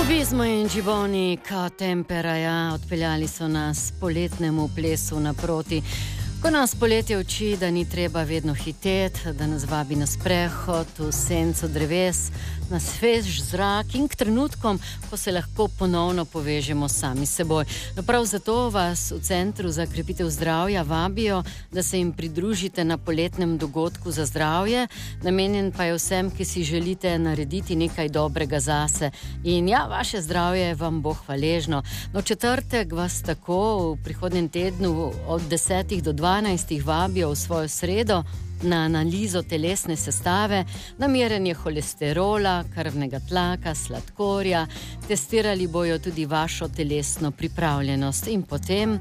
Kubizmo in džiboni ka temperaja odpeljali so nas poletnemu plesu naproti. Ko nas poletje uči, da ni treba vedno hiteti, da nas vabi na sprehod, v senco dreves, na svež zrak in k trenutkom, ko se lahko ponovno povežemo sami s seboj. No, prav zato vas v Centru za krepitev zdravja vabijo, da se jim pridružite na poletnem dogodku za zdravje, namenjen pa je vsem, ki si želite narediti nekaj dobrega zase. In ja, vaše zdravje vam bo hvaležno. No, četrtek vas tako v prihodnjem tednu od 10 do 12 vabijo v svojo sredo na analizo telesne sestave, na merjenje holesterola, krvnega tlaka, sladkorja. Testirali bojo tudi vašo telesno pripravljenost in potem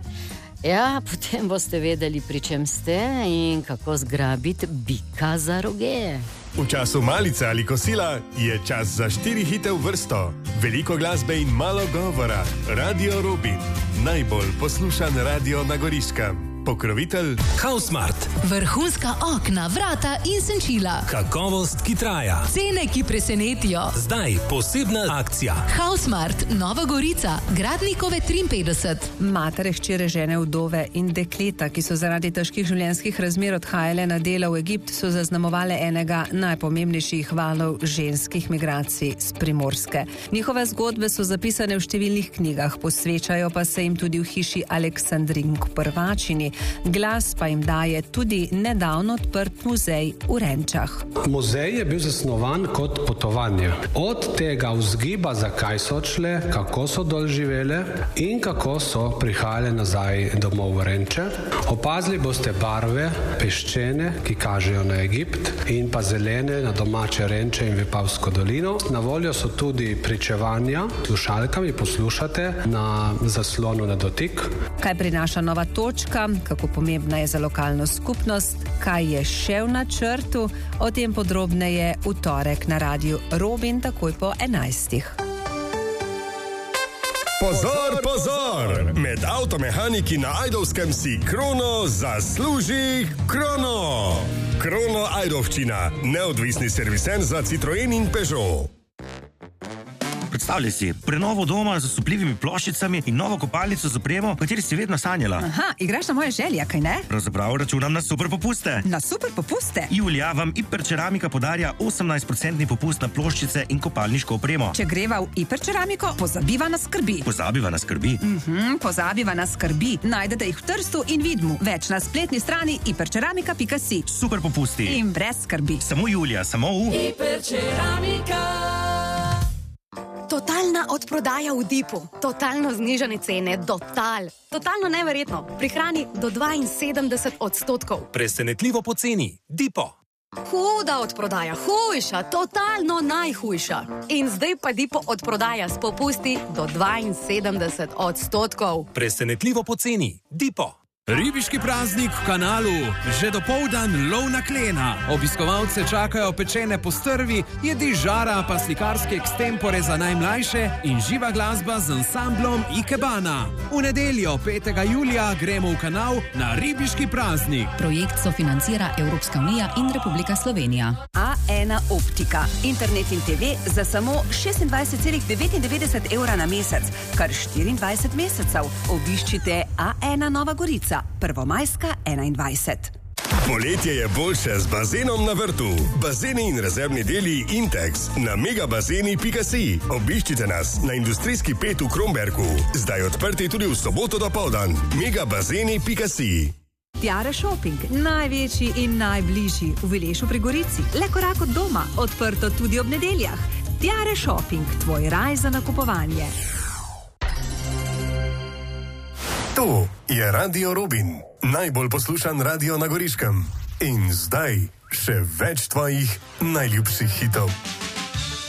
boste vedeli, pri čem ste in kako zgrabiti bika za roge. V času malice ali kosila je čas za 4 hite v vrsto. Veliko glasbe in malo govora. Radio Robin. Najbolj poslušan radio na Goriškem. Pokrovitelj Hausmart. Vrhunska okna, vrata in senčila. Kakovost, ki traja. Cene, ki presenetijo. Zdaj posebna akcija. Hausmart, Nova Gorica, Gradnikove 53. Matere, hčere, žene, vdove in dekleta, ki so zaradi težkih življenjskih razmer odhajale na delo v Egipt, so zaznamovale enega najpomembnejših valov ženskih migracij z Primorske. Njihove zgodbe so zapisane v številnih knjigah, posvečajo pa se jim tudi v hiši Aleksandrink Prvačini. Glas pa jim daje tudi nedavno odprt muzej v Renčah. Muzej je bil zasnovan kot potovanje. Od tega vzgiba, zakaj so odšle, kako so doživele in kako so prihajale nazaj domov v Renče. Opazili boste barve peščene, ki kažejo na Egipt, in pa zelene na domače Renče in Vipavsko dolino. Na voljo so tudi pričevanja, slušalkami poslušate na zaslonu na dotik. Kaj prinaša nova točka? Kako pomembna je za lokalno skupnost, kaj je še v načrtu, o tem podrobneje v torek na Radiu Robin takoj po 11. Pozor, pozor! Med avtomehaniki na Ajdovskem si Krono zasluži Krono! Krono Ajdovščina, neodvisni serviser za Citroen in Peugeot. Predstavljaj si, prenovo doma z osupljivimi ploščicami in novo kopalnico z opremo, v kateri si vedno sanjala. Aha, igraš na moje želje, kaj ne? Pravzaprav računam na super popuste. Na super popuste? Julija vam Hiperceramika podarja 18% popust na ploščice in kopalniško opremo. Če greva v Hiperceramiko, pozabiva na skrbi. Pozabiva na skrbi? Pozabiva na skrbi. Najdete jih v Trstu in Vidmu. Več na spletni strani hiperceramika.si. Super popusti. In brez skrbi. Samo Julija, samo v Hiperceramika. Totalna odprodaja v Dipu, totalno znižane cene, totalno neverjetno, prihrani do 72%. Presenetljivo poceni. Dipo. Huda odprodaja, hujša, totalno najhujša. In zdaj pa Dipo odprodaja s popusti do 72%. Presenetljivo poceni. Dipo. Ribiški praznik v Kanalu, že dopoldan lov na klena. Obiskovalce čakajo pečene postrvi, jedi žara pa slikarske ekstempore za najmlajše in živa glasba z ansamblom Ikebana. V nedeljo 5. julija gremo v Kanal na ribiški praznik. Projekt sofinancira Evropska unija in Republika Slovenija. A1 Optika. Internet in TV za samo 26,99 € na mesec, kar 24 mesecev. Obiščite A1 Nova Gorica. Prvomajska 21. Poletje je boljše z bazenom na vrtu. Bazeni in rezervni deli Intex na megabazeni.si. Obiščite nas na industrijski 5 v Kromberku. Zdaj odprti tudi v soboto dopoldan. megabazeni.si. Tiare Shopping, največji in najbližji v Vilešu pri Gorici. Le korak od doma, odprto tudi ob nedeljah. Tiare Shopping, tvoj raj za nakupovanje. To je Radio Robin, najbolj poslušan radio na Goriškem. In zdaj še več tvojih najljubših hitov.